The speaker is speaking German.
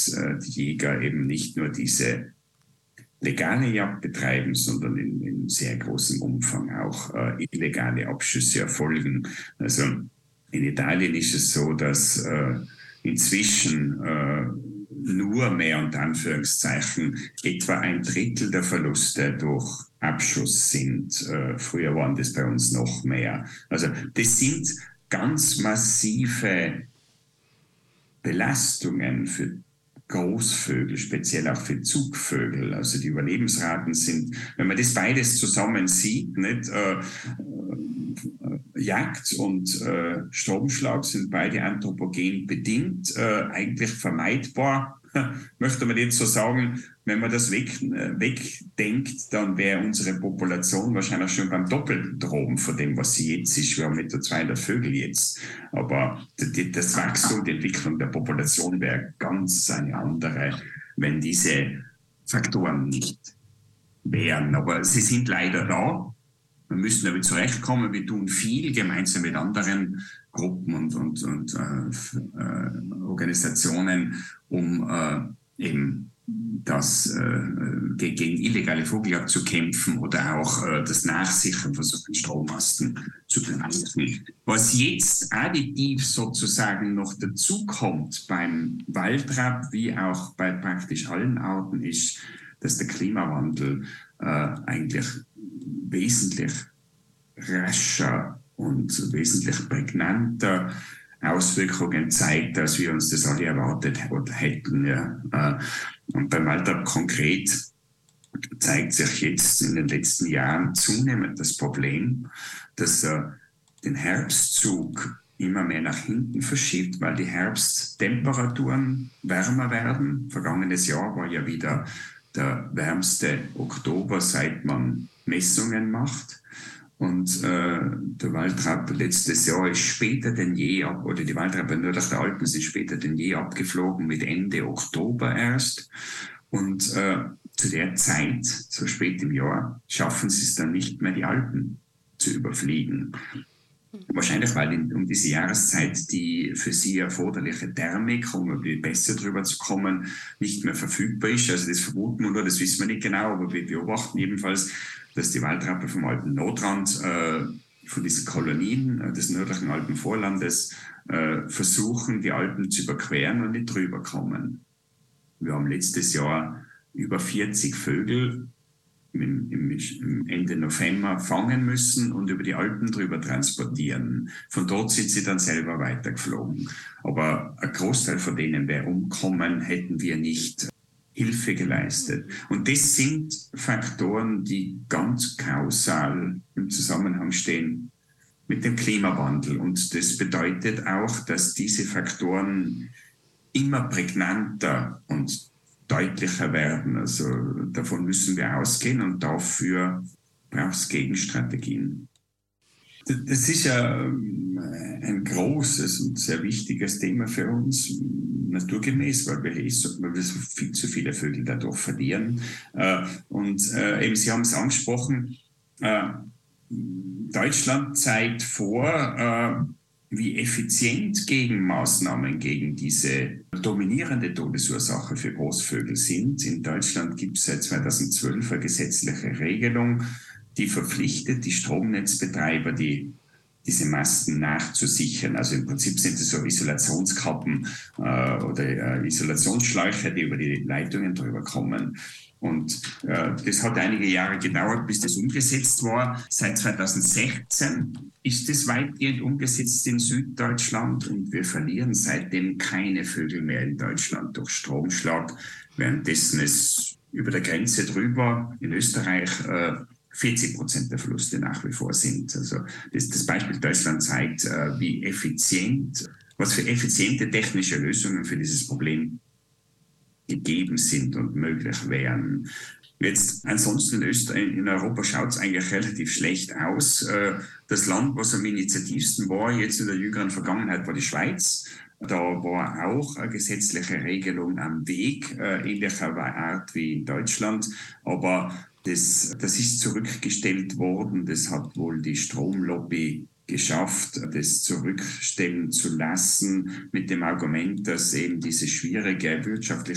dass die Jäger eben nicht nur diese legale Jagd betreiben, sondern in sehr großem Umfang auch illegale Abschüsse erfolgen. Also in Italien ist es so, dass inzwischen nur mehr unter Anführungszeichen etwa 1/3 der Verluste durch Abschuss sind. Früher waren das bei uns noch mehr. Also das sind ganz massive Belastungen für Großvögel, speziell auch für Zugvögel. Also die Überlebensraten sind, wenn man das beides zusammen sieht, nicht, Jagd und Stromschlag sind beide anthropogen bedingt, eigentlich vermeidbar. Möchte man jetzt so sagen, wenn man das wegdenkt, dann wäre unsere Population wahrscheinlich schon beim Doppelten droben von dem, was sie jetzt ist. Wir haben etwa 200 Vögel jetzt. Aber das Wachstum, die Entwicklung der Population wäre ganz eine andere, wenn diese Faktoren nicht wären. Aber sie sind leider da. Wir müssen damit zurechtkommen. Wir tun viel gemeinsam mit anderen Gruppen und Organisationen, um eben das gegen illegale Vogeljagd zu kämpfen oder auch das Nachsichern von solchen Strommasten zu beeinflussen. Was jetzt additiv sozusagen noch dazukommt beim Waldrapp, wie auch bei praktisch allen Arten, ist, dass der Klimawandel eigentlich wesentlich rascher und wesentlich prägnanter Auswirkungen zeigt, als wir uns das alle erwartet oder hätten. Ja. Und beim Waldrapp konkret zeigt sich jetzt in den letzten Jahren zunehmend das Problem, dass den Herbstzug immer mehr nach hinten verschiebt, weil die Herbsttemperaturen wärmer werden. Vergangenes Jahr war ja wieder der wärmste Oktober, seit man Messungen macht. Und der Waldrapp letztes Jahr ist später denn je oder die Waldrapp nördlich der Alpen sind später denn je abgeflogen, mit Ende Oktober erst. Und zu der Zeit, so spät im Jahr, schaffen sie es dann nicht mehr, die Alpen zu überfliegen. Wahrscheinlich, weil um diese Jahreszeit die für sie erforderliche Thermik, um besser drüber zu kommen, nicht mehr verfügbar ist. Also das vermuten wir nur, das wissen wir nicht genau, aber wir beobachten jedenfalls, dass die Waldrappe vom Alpen-Nodrand von diesen Kolonien des nördlichen Alpenvorlandes versuchen, die Alpen zu überqueren und nicht drüber kommen. Wir haben letztes Jahr über 40 Vögel im Ende November fangen müssen und über die Alpen drüber transportieren. Von dort sind sie dann selber weitergeflogen. Aber ein Großteil von denen wäre umkommen, hätten wir nicht Hilfe geleistet. Und das sind Faktoren, die ganz kausal im Zusammenhang stehen mit dem Klimawandel. Und das bedeutet auch, dass diese Faktoren immer prägnanter und deutlicher werden. Also davon müssen wir ausgehen und dafür braucht es Gegenstrategien. Das ist ja ein großes und sehr wichtiges Thema für uns, naturgemäß, weil wir viel zu viele Vögel dadurch verlieren. Und eben, Sie haben es angesprochen, Deutschland zeigt vor, wie effizient Gegenmaßnahmen gegen diese dominierende Todesursache für Großvögel sind. In Deutschland gibt es seit 2012 eine gesetzliche Regelung, die verpflichtet die Stromnetzbetreiber, diese Masten nachzusichern. Also im Prinzip sind es so Isolationskappen oder Isolationsschläuche, die über die Leitungen drüber kommen. Und das hat einige Jahre gedauert, bis das umgesetzt war. Seit 2016 ist das weitgehend umgesetzt in Süddeutschland und wir verlieren seitdem keine Vögel mehr in Deutschland durch Stromschlag, währenddessen es über der Grenze drüber in Österreich 40% der Verluste nach wie vor sind. Also das Beispiel Deutschland zeigt, was für effiziente technische Lösungen für dieses Problem gegeben sind und möglich wären. Jetzt ansonsten in Europa schaut es eigentlich relativ schlecht aus. Das Land, was am initiativsten war, jetzt in der jüngeren Vergangenheit, war die Schweiz. Da war auch eine gesetzliche Regelung am Weg, ähnlicher Art wie in Deutschland. Aber das ist zurückgestellt worden. Das hat wohl die Stromlobby geschafft, das zurückstellen zu lassen, mit dem Argument, dass eben diese schwierige wirtschaftliche